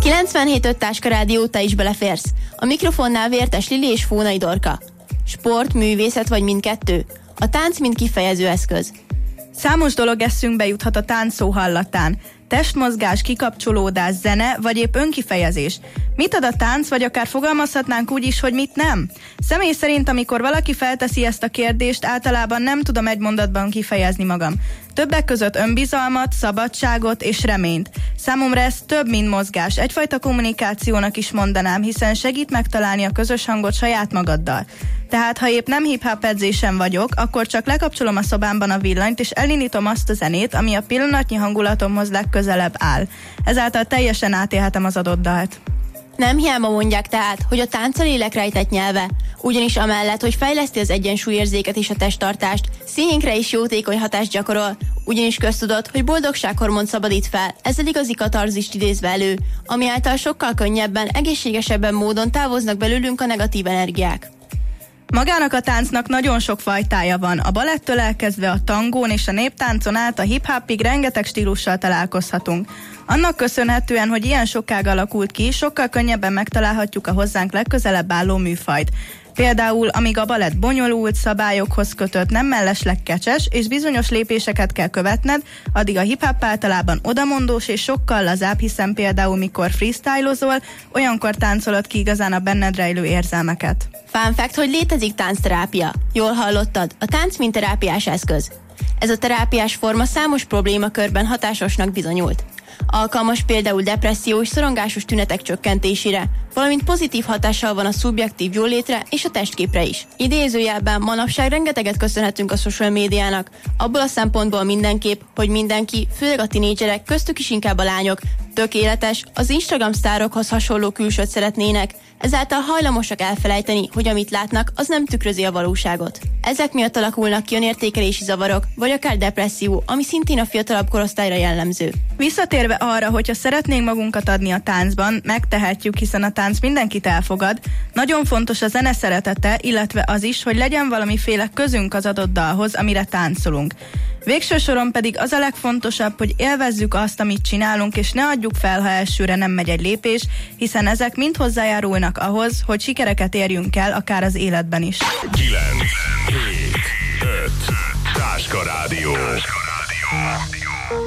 97.5 Táska Rádió, te is beleférsz. A mikrofonnál Vértes Lili és Fónai Dorka. Sport, művészet vagy mindkettő? A tánc mind kifejező eszköz. Számos dolog eszünkbe juthat a tánc szó hallatán. Testmozgás, kikapcsolódás, zene, vagy épp önkifejezés. Mit ad a tánc, vagy akár fogalmazhatnánk úgy is, hogy mit nem? Személy szerint, amikor valaki felteszi ezt a kérdést, általában nem tudom egy mondatban kifejezni magam. Többek között önbizalmat, szabadságot és reményt. Számomra ez több, mint mozgás. Egyfajta kommunikációnak is mondanám, hiszen segít megtalálni a közös hangot saját magaddal. Tehát, ha épp nem hip-hop edzésen vagyok, akkor csak lekapcsolom a szobámban a villanyt, és elindítom azt a zenét, ami a pillanatnyi hangulatomhoz legközelebb áll. Ezáltal teljesen átélhetem az adott dalt. Nem hiába mondják tehát, hogy a tánc a lélek rejtett nyelve, ugyanis amellett, hogy fejleszti az egyensúlyérzéket és a testtartást, színénkre is jótékony hatást gyakorol, ugyanis köztudott, hogy boldogsághormont szabadít fel, ezzel igazi katarzist idézve elő, ami által sokkal könnyebben, egészségesebben módon távoznak belőlünk a negatív energiák. Magának a táncnak nagyon sok fajtája van. A balettől elkezdve a tangón és a néptáncon át a hip-hopig rengeteg stílussal találkozhatunk. Annak köszönhetően, hogy ilyen sokáig alakult ki, sokkal könnyebben megtalálhatjuk a hozzánk legközelebb álló műfajt. Például, amíg a balett bonyolult, szabályokhoz kötött, nem mellesleg kecses, és bizonyos lépéseket kell követned, addig a hip-hop általában odamondós és sokkal lazább, hiszen például mikor freestylozol, olyankor táncolod ki igazán a benned rejlő érzelmeket. Fun fact, hogy létezik táncterápia. Jól hallottad, a tánc mint terápiás eszköz. Ez a terápiás forma számos problémakörben hatásosnak bizonyult. Alkalmas például depresszió és szorongásos tünetek csökkentésére, valamint pozitív hatással van a szubjektív jólétre és a testképre is. Idézőjelben manapság rengeteget köszönhetünk a social médiának, abból a szempontból mindenképp, hogy mindenki, főleg a tinédzserek, köztük is inkább a lányok, tökéletes, az Instagram sztárokhoz hasonló külsőt szeretnének, ezáltal hajlamosak elfelejteni, hogy amit látnak, az nem tükrözi a valóságot. Ezek miatt alakulnak ki önértékelési zavarok, vagy akár depresszió, ami szintén a fiatalabb korosztályra jellemző. Visszatérve arra, hogyha szeretnénk magunkat adni a táncban, megtehetjük, hiszen a tánc mindenkit elfogad. Nagyon fontos a zene szeretete, illetve az is, hogy legyen valamiféle közünk az adott dalhoz, amire táncolunk. Végső soron pedig az a legfontosabb, hogy élvezzük azt, amit csinálunk, és ne adjuk fel, ha elsőre nem megy egy lépés, hiszen ezek mind hozzájárulnak ahhoz, hogy sikereket érjünk el, akár az életben is. 9, 7, 5, Táska Rádió.